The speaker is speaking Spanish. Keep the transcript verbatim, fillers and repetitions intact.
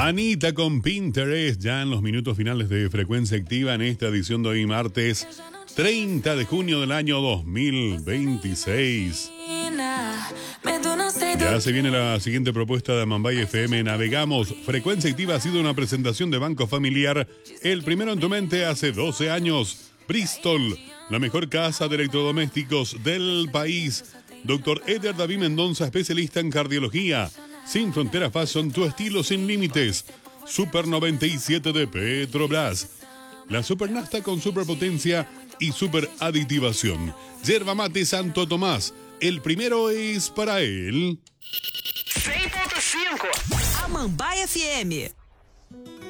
Anita con Pinterest, ya en los minutos finales de Frecuencia Activa en esta edición de hoy martes treinta de junio del año dos mil veintiséis. Ya se viene la siguiente propuesta de Amambay F M. Navegamos. Frecuencia Activa ha sido una presentación de Banco Familiar, el primero en tu mente hace doce años. Bristol, la mejor casa de electrodomésticos del país. Doctor Eder David Mendoza, especialista en cardiología. Sin Fronteras Fashion, tu estilo sin límites. Super noventa y siete de Petrobras. La Super Nafta con superpotencia y super aditivación. Yerba Mate Santo Tomás. El primero es para él. cem ponto cinco. Amambay F M.